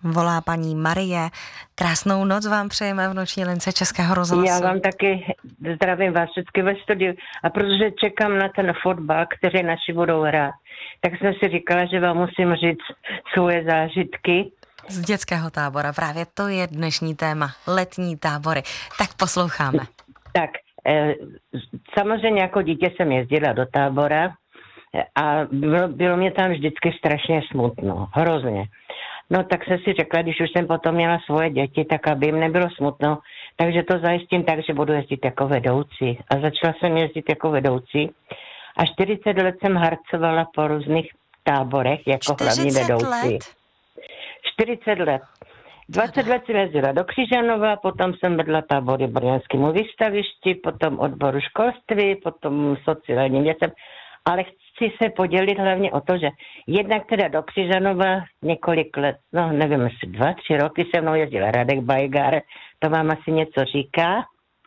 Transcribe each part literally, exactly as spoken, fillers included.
volá paní Marie. Krásnou noc vám přejeme v noční lince Českého rozhlasu. Já vám taky zdravím vás vždycky ve studiu. A protože čekám na ten fotbal, který naši budou hrát, tak jsem si říkala, že vám musím říct svoje zážitky. Z dětského tábora, právě to je dnešní téma, letní tábory. Tak posloucháme. Tak, e, samozřejmě jako dítě jsem jezdila do tábora a bylo, bylo mě tam vždycky strašně smutno, hrozně. No tak jsem si řekla, když už jsem potom měla svoje děti, tak aby jim nebylo smutno, takže to zajistím tak, že budu jezdit jako vedoucí. A začala jsem jezdit jako vedoucí a čtyřicet let jsem harcovala po různých táborech jako hlavní vedoucí. Let? čtyřicet let. dvacet let jsem jezdila do Křižanova, potom jsem vedla tábory Brněnskému výstavišti, potom odboru školství, potom sociálním věcem, ale chci se podělit hlavně o to, že jednak teda do Křižanova několik let, no nevím, asi dva, tři roky se mnou jezdil Radek Bajgar, to vám asi něco říká.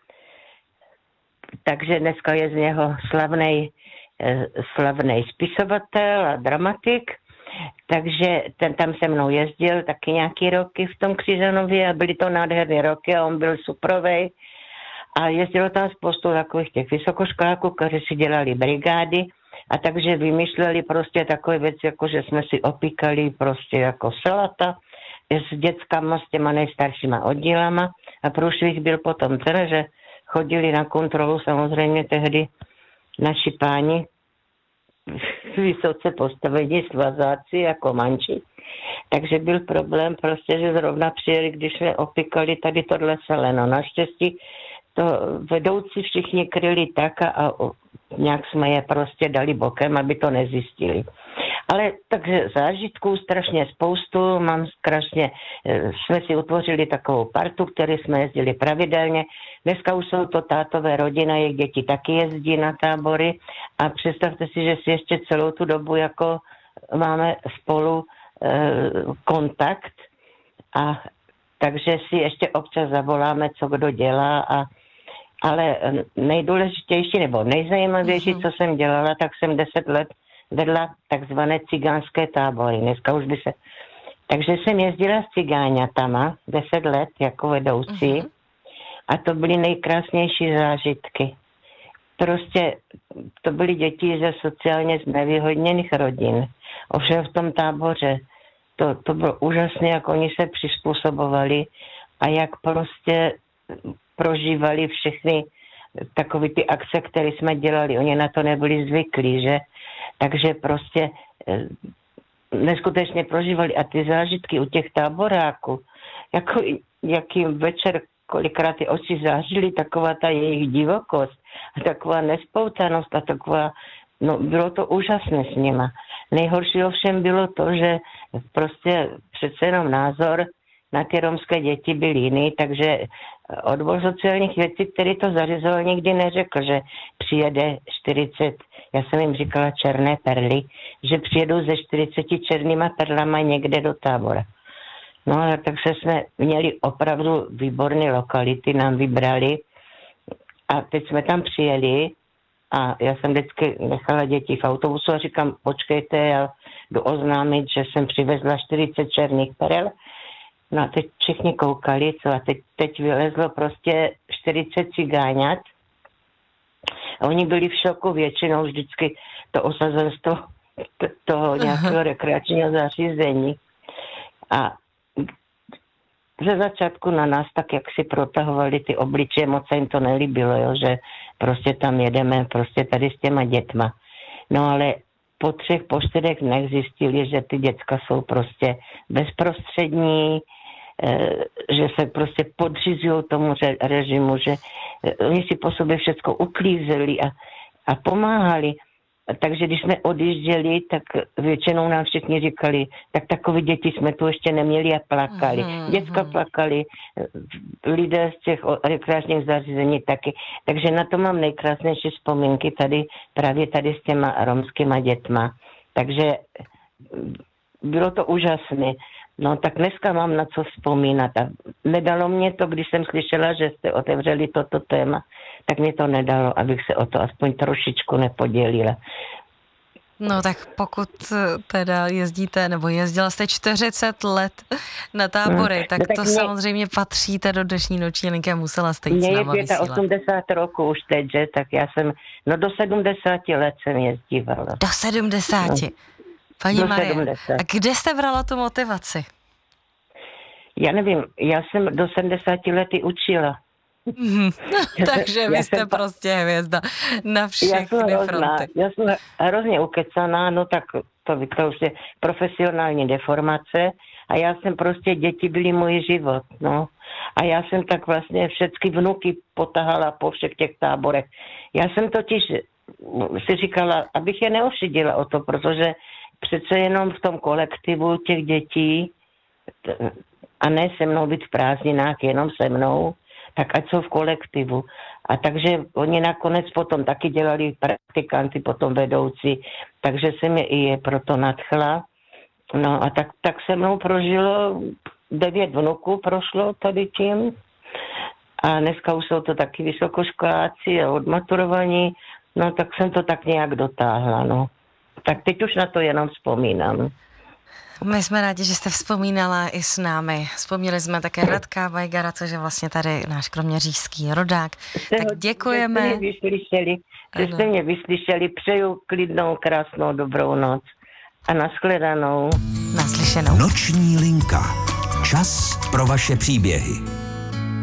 Takže dneska je z něho slavnej, slavnej spisovatel a dramatik, takže ten tam se mnou jezdil taky nějaký roky v tom Křižanově a byly to nádherné roky a on byl suprovej. A jezdilo tam spoustu takových těch vysokoškoláků, kteří si dělali brigády a takže vymýšleli prostě takové věci, jako že jsme si opíkali prostě jako salata s dětskama, s těma nejstaršíma oddílama a průšvih byl potom ten, že chodili na kontrolu samozřejmě tehdy naši páni vysoce postavení svazáci jako manči. Takže byl problém prostě, že zrovna přijeli, když jsme opíkali tady tohle seleno. Naštěstí to vedoucí všichni kryli tak a nějak jsme je prostě dali bokem, aby to nezjistili. Ale takže zážitků strašně spoustu, mám strašně, jsme si utvořili takovou partu, který jsme jezdili pravidelně. Dneska už jsou to tátové rodina, jejich děti taky jezdí na tábory a představte si, že si ještě celou tu dobu jako máme spolu e, kontakt a takže si ještě občas zavoláme, co kdo dělá a ale nejdůležitější nebo nejzajímavější, uh-huh. co jsem dělala, tak jsem deset let vedla takzvané cigánské tábory. Dneska už by se... Takže jsem jezdila s cigáňatama deset let jako vedoucí uh-huh. a to byly nejkrásnější zážitky. Prostě to byly děti ze sociálně znevýhodněných rodin. Ovšem v tom táboře to, to bylo úžasné, jak oni se přizpůsobovali a jak prostě prožívali všechny takové ty akce, které jsme dělali. Oni na to nebyli zvyklí, že? Takže prostě e, neskutečně prožívali. A ty zážitky u těch táboráků, jako jakým večer kolikrát ty oči zářily, taková ta jejich divokost a taková nespoutanost a taková, no bylo to úžasné s nima. Nejhorší ovšem bylo to, že prostě přece jenom názor na ty romské děti byl jiný, takže odbor sociálních věcí, který to zařizoval, nikdy neřekl, že přijede čtyřicet, já jsem jim říkala černé perly, že přijedou ze čtyřiceti černýma perlama někde do tábora. No ale tak se jsme měli opravdu výborné lokality, nám vybrali a teď jsme tam přijeli a já jsem vždycky nechala děti v autobusu a říkám, počkejte, já jdu oznámit, že jsem přivezla čtyřicet černých perel. No a teď všichni koukali, co a teď, teď vylezlo prostě čtyřicet cigáňat. A oni byli v šoku, většinou vždycky to osazenstvo toho nějakého rekreačního zařízení. A ze začátku na nás tak, jak si protahovali ty obličeje, moc se jim to nelíbilo, jo, že prostě tam jedeme prostě tady s těma dětma. No ale po třech, po čtyřech dnech zjistili, že ty děcka jsou prostě bezprostřední, že se prostě podřizují tomu režimu, že oni si po sobě všechno uklízeli a, a pomáhali. Takže když jsme odjížděli, tak většinou nám všichni říkali, tak takové děti jsme tu ještě neměli a plakali. Mm-hmm. Děcka plakali, lidé z těch rekreačních zařízení taky. Takže na to mám nejkrásnější vzpomínky tady, právě tady s těma romskýma dětma. Takže bylo to úžasné. No tak dneska mám na co vzpomínat. A nedalo mě to, když jsem slyšela, že jste otevřeli toto téma, tak mě to nedalo, abych se o to aspoň trošičku nepodělila. No tak pokud teda jezdíte, nebo jezdila jste čtyřicet let na tábory, Hmm. tak no, tak to mě, samozřejmě patříte do dnešní noční linky a musela jste jít Mně s je náma vysílat. osmdesát pět roku už teď, že? Tak já jsem, no do sedmdesáti let jsem jezdívala. Do sedmdesáti. No. Paní Do Marie, sedmdesáti. a kde jste brala tu motivaci? Já nevím, já jsem do sedmdesáti lety učila. Mm, takže vy jste jsem, prostě hvězda na všechny já fronty. Já jsem hrozně ukecaná, no tak to, to už je profesionální deformace a já jsem prostě, děti byly můj život, no. A já jsem tak vlastně všechny vnuky potahala po všech těch táborech. Já jsem totiž si říkala, abych je neošidila o to, protože přece jenom v tom kolektivu těch dětí a ne se mnou být v prázdninách, jenom se mnou, tak ať jsou v kolektivu. A takže oni nakonec potom taky dělali praktikanty, potom vedoucí, takže jsem je i je proto nadchla. No a tak, tak se mnou prožilo, devět vnuků prošlo tady tím. A dneska už jsou to taky vysokoškoláci a odmaturovaní, no tak jsem to tak nějak dotáhla, no. Tak teď už na to jenom vzpomínám. My jsme rádi, že jste vzpomínala i s námi. Vzpomněli jsme také Radka Weigera, což je vlastně tady náš kroměřížský rodák. Jste tak ho, děkujeme. Že jste mě vyslyšeli, že jste mě vyslyšeli. Přeju klidnou, krásnou, dobrou noc. A nashledanou. Naslyšenou. Noční linka. Čas pro vaše příběhy.